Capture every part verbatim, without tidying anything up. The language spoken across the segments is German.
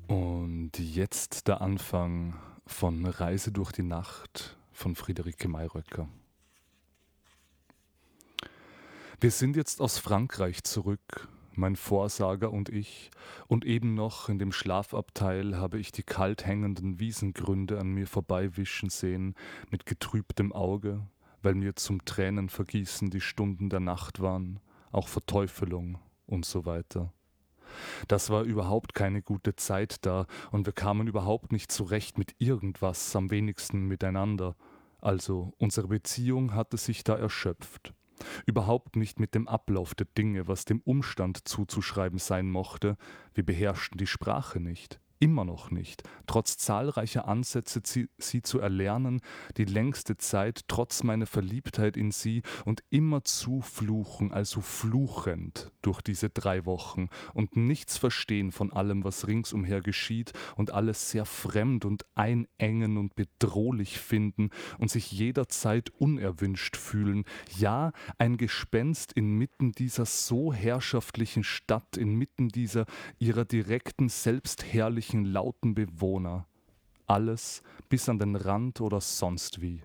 Und jetzt der Anfang von Reise durch die Nacht von Friederike Mayröcker. Wir sind jetzt aus Frankreich zurück, mein Vorsager und ich, und eben noch in dem Schlafabteil habe ich die kalt hängenden Wiesengründe an mir vorbeiwischen sehen, mit getrübtem Auge, weil mir zum Tränenvergießen die Stunden der Nacht waren, auch Verteufelung und so weiter. Das war überhaupt keine gute Zeit da, und wir kamen überhaupt nicht zurecht mit irgendwas, am wenigsten miteinander. Also unsere Beziehung hatte sich da erschöpft. Überhaupt nicht mit dem Ablauf der Dinge, was dem Umstand zuzuschreiben sein mochte, wir beherrschten die Sprache nicht. Immer noch nicht, trotz zahlreicher Ansätze, sie, sie zu erlernen, die längste Zeit, trotz meiner Verliebtheit in sie und immer zu fluchen, also fluchend durch diese drei Wochen und nichts verstehen von allem, was ringsumher geschieht und alles sehr fremd und einengen und bedrohlich finden und sich jederzeit unerwünscht fühlen. Ja, ein Gespenst inmitten dieser so herrschaftlichen Stadt, inmitten dieser ihrer direkten, selbstherrlichen lauten Bewohner, alles bis an den Rand oder sonst wie,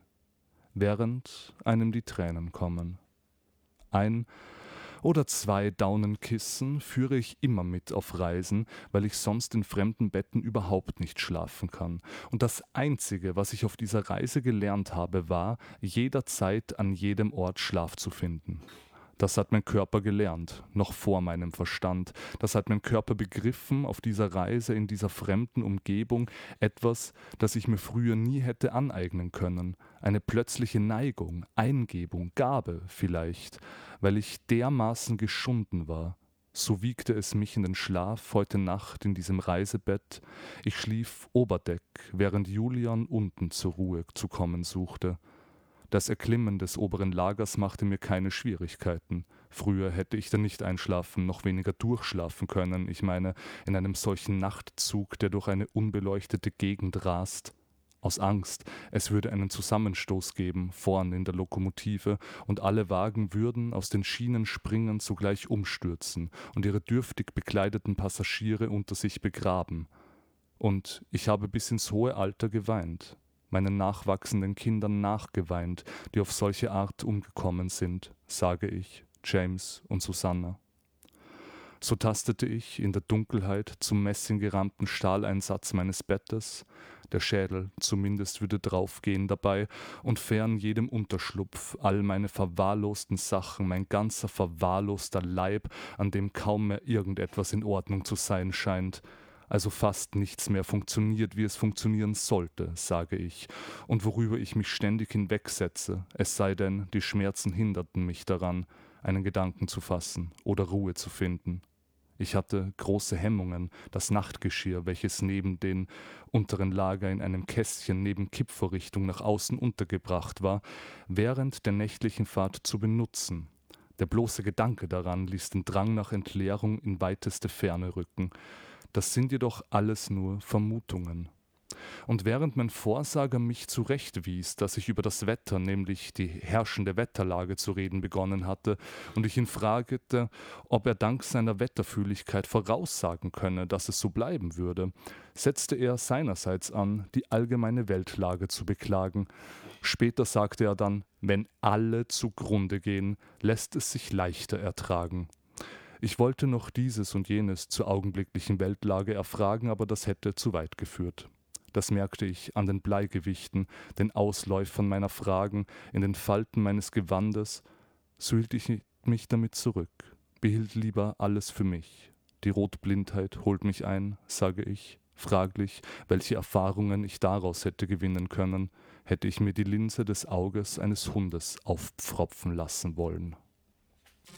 während einem die Tränen kommen. Ein oder zwei Daunenkissen führe ich immer mit auf Reisen, weil ich sonst in fremden Betten überhaupt nicht schlafen kann. Und das Einzige, was ich auf dieser Reise gelernt habe, war, jederzeit an jedem Ort Schlaf zu finden. Das hat mein Körper gelernt, noch vor meinem Verstand. Das hat mein Körper begriffen auf dieser Reise in dieser fremden Umgebung, etwas, das ich mir früher nie hätte aneignen können. Eine plötzliche Neigung, Eingebung, Gabe vielleicht, weil ich dermaßen geschunden war. So wiegte es mich in den Schlaf heute Nacht in diesem Reisebett. Ich schlief Oberdeck, während Julian unten zur Ruhe zu kommen suchte. Das Erklimmen des oberen Lagers machte mir keine Schwierigkeiten. Früher hätte ich da nicht einschlafen, noch weniger durchschlafen können. Ich meine, in einem solchen Nachtzug, der durch eine unbeleuchtete Gegend rast. Aus Angst, es würde einen Zusammenstoß geben, vorn in der Lokomotive, und alle Wagen würden aus den Schienen springen, sogleich umstürzen und ihre dürftig bekleideten Passagiere unter sich begraben. Und ich habe bis ins hohe Alter geweint. Meinen nachwachsenden Kindern nachgeweint, die auf solche Art umgekommen sind, sage ich, James und Susanna. So tastete ich in der Dunkelheit zum messinggerammten Stahleinsatz meines Bettes, der Schädel zumindest würde draufgehen dabei, und fern jedem Unterschlupf, all meine verwahrlosten Sachen, mein ganzer verwahrloster Leib, an dem kaum mehr irgendetwas in Ordnung zu sein scheint, also fast nichts mehr funktioniert, wie es funktionieren sollte, sage ich, und worüber ich mich ständig hinwegsetze, es sei denn, die Schmerzen hinderten mich daran, einen Gedanken zu fassen oder Ruhe zu finden. Ich hatte große Hemmungen, das Nachtgeschirr, welches neben den unteren Lager in einem Kästchen neben Kippvorrichtung nach außen untergebracht war, während der nächtlichen Fahrt zu benutzen. Der bloße Gedanke daran ließ den Drang nach Entleerung in weiteste Ferne rücken. Das sind jedoch alles nur Vermutungen. Und während mein Vorsager mich zurechtwies, dass ich über das Wetter, nämlich die herrschende Wetterlage, zu reden begonnen hatte, und ich ihn fragte, ob er dank seiner Wetterfühligkeit voraussagen könne, dass es so bleiben würde, setzte er seinerseits an, die allgemeine Weltlage zu beklagen. Später sagte er dann, wenn alle zugrunde gehen, lässt es sich leichter ertragen. Ich wollte noch dieses und jenes zur augenblicklichen Weltlage erfragen, aber das hätte zu weit geführt. Das merkte ich an den Bleigewichten, den Ausläufern meiner Fragen, in den Falten meines Gewandes. So hielt ich mich damit zurück, behielt lieber alles für mich. Die Rotblindheit holt mich ein, sage ich, fraglich, welche Erfahrungen ich daraus hätte gewinnen können, hätte ich mir die Linse des Auges eines Hundes aufpfropfen lassen wollen.